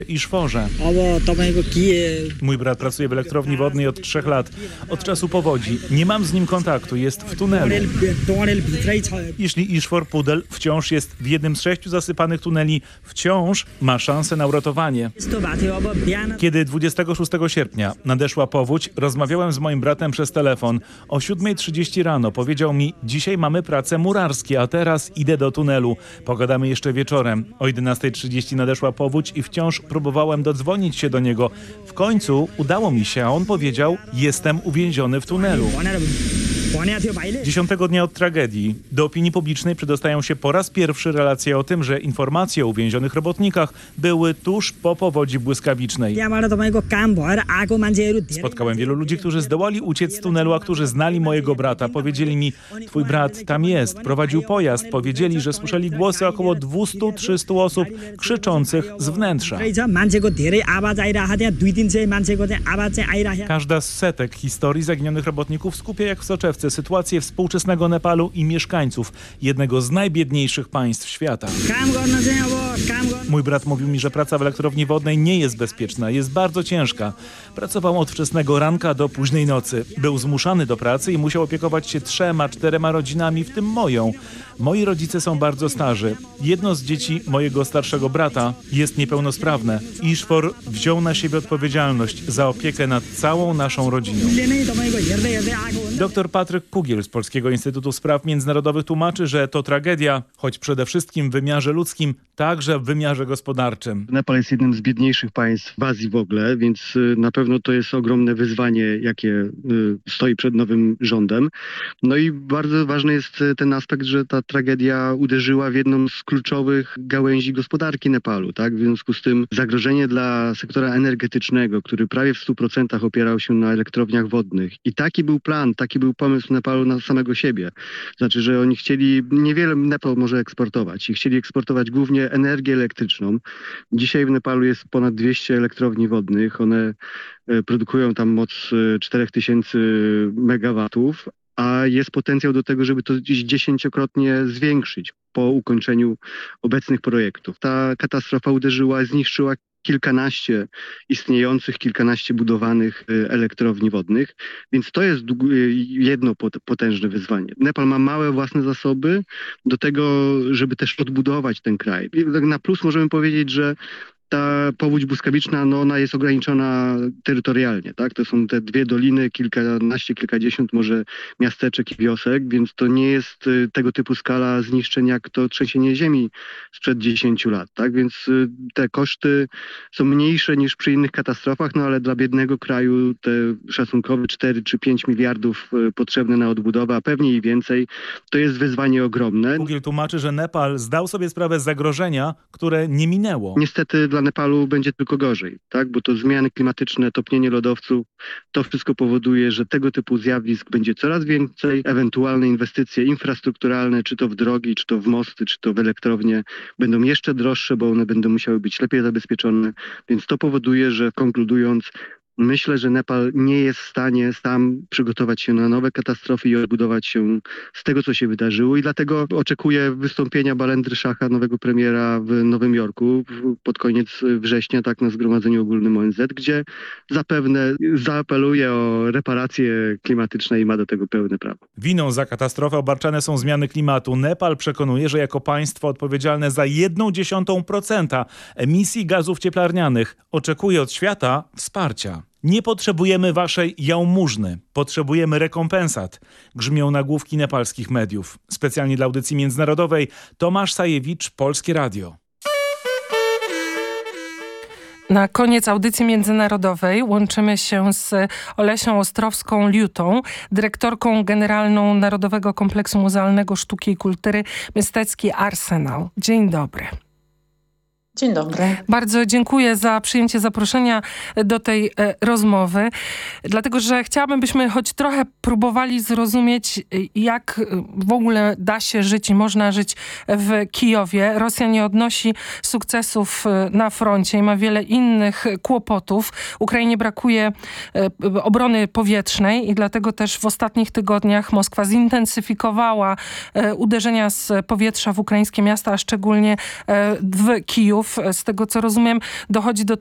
Iszforze. Mój brat pracuje w elektrowni wodnej od 3 lat. Od czasu powodzi. Nie mam z nim kontaktu. Jest w tunelu. Jeśli Iszfor Pudel wciąż jest w jednym z 6 zasypanych tuneli, wciąż ma szansę na uratowanie. Kiedy 26 sierpnia nadeszła powódź, rozmawiałem z moim bratem przez telefon. O 7:30 rano powiedział mi: dzisiaj mamy prace murarskie, a teraz idę do tunelu. Pogadamy jeszcze wieczorem. O 11:30 nadeszła powódź i wciąż próbowałem dodzwonić się do niego. W końcu udało mi się, a on powiedział: jestem uwięziony w tunelu. 10 dnia od tragedii do opinii publicznej przedostają się po raz pierwszy relacje o tym, że informacje o uwięzionych robotnikach były tuż po powodzi błyskawicznej. Spotkałem wielu ludzi, którzy zdołali uciec z tunelu, a którzy znali mojego brata. Powiedzieli mi: twój brat tam jest, prowadził pojazd. Powiedzieli, że słyszeli głosy około 200-300 osób krzyczących z wnętrza. Każda z setek historii zaginionych robotników skupia jak w soczewce sytuację współczesnego Nepalu i mieszkańców jednego z najbiedniejszych państw świata. Mój brat mówił mi, że praca w elektrowni wodnej nie jest bezpieczna, jest bardzo ciężka. Pracował od wczesnego ranka do późnej nocy. Był zmuszany do pracy i musiał opiekować się 3-4 rodzinami, w tym moją. Moi rodzice są bardzo starzy. Jedno z dzieci mojego starszego brata jest niepełnosprawne. Iszfor wziął na siebie odpowiedzialność za opiekę nad całą naszą rodziną. Dr Patryk Kugiel z Polskiego Instytutu Spraw Międzynarodowych tłumaczy, że to tragedia, choć przede wszystkim w wymiarze ludzkim, także w wymiarze gospodarczym. Nepal jest jednym z biedniejszych państw w Azji w ogóle, więc na pewno to jest ogromne wyzwanie, jakie stoi przed nowym rządem. No i bardzo ważny jest ten aspekt, że ta tragedia uderzyła w jedną z kluczowych gałęzi gospodarki Nepalu. Tak? W związku z tym zagrożenie dla sektora energetycznego, który prawie w 100% opierał się na elektrowniach wodnych. I taki był plan, taki był pomysł Nepalu na samego siebie. Znaczy, że oni chcieli, niewiele Nepal może eksportować i chcieli eksportować głównie energię elektryczną. Dzisiaj w Nepalu jest ponad 200 elektrowni wodnych. One produkują tam moc 4000 megawatów, a jest potencjał do tego, żeby to gdzieś 10-krotnie zwiększyć po ukończeniu obecnych projektów. Ta katastrofa uderzyła, zniszczyła kilkanaście istniejących, kilkanaście budowanych elektrowni wodnych, więc to jest jedno potężne wyzwanie. Nepal ma małe własne zasoby do tego, żeby też odbudować ten kraj. Na plus możemy powiedzieć, że ta powódź błyskawiczna, no ona jest ograniczona terytorialnie, tak? To są te 2 doliny, kilkanaście, kilkadziesiąt może miasteczek i wiosek, więc to nie jest tego typu skala zniszczeń jak to trzęsienie ziemi sprzed 10 lat, tak? Więc te koszty są mniejsze niż przy innych katastrofach, no ale dla biednego kraju te szacunkowe 4 czy 5 miliardów potrzebne na odbudowę, a pewnie i więcej, to jest wyzwanie ogromne. Kugiel tłumaczy, że Nepal zdał sobie sprawę z zagrożenia, które nie minęło. Niestety dla Nepalu będzie tylko gorzej, tak? Bo to zmiany klimatyczne, topnienie lodowców, to wszystko powoduje, że tego typu zjawisk będzie coraz więcej. Ewentualne inwestycje infrastrukturalne, czy to w drogi, czy to w mosty, czy to w elektrownie, będą jeszcze droższe, bo one będą musiały być lepiej zabezpieczone. Więc to powoduje, że konkludując, myślę, że Nepal nie jest w stanie sam przygotować się na nowe katastrofy i odbudować się z tego, co się wydarzyło, i dlatego oczekuję wystąpienia Balendry Szacha, nowego premiera w Nowym Jorku pod koniec września, tak, na Zgromadzeniu Ogólnym ONZ, gdzie zapewne zaapeluje o reparacje klimatyczne i ma do tego pełne prawo. Winą za katastrofę obarczane są zmiany klimatu. Nepal przekonuje, że jako państwo odpowiedzialne za 0,1% emisji gazów cieplarnianych oczekuje od świata wsparcia. Nie potrzebujemy waszej jałmużny, potrzebujemy rekompensat, grzmią nagłówki nepalskich mediów. Specjalnie dla audycji międzynarodowej Tomasz Sajewicz, Polskie Radio. Na koniec audycji międzynarodowej łączymy się z Olesią Ostrowską-Liutą, dyrektorką generalną Narodowego Kompleksu Muzealnego Sztuki i Kultury Mystecki Arsenał. Dzień dobry. Dzień dobry. Bardzo dziękuję za przyjęcie zaproszenia do tej rozmowy, dlatego że chciałabym, byśmy choć trochę próbowali zrozumieć, jak w ogóle da się żyć i można żyć w Kijowie. Rosja nie odnosi sukcesów na froncie i ma wiele innych kłopotów. Ukrainie brakuje obrony powietrznej i dlatego też w ostatnich tygodniach Moskwa zintensyfikowała uderzenia z powietrza w ukraińskie miasta, a szczególnie w Kijów. Z tego, co rozumiem, dochodzi do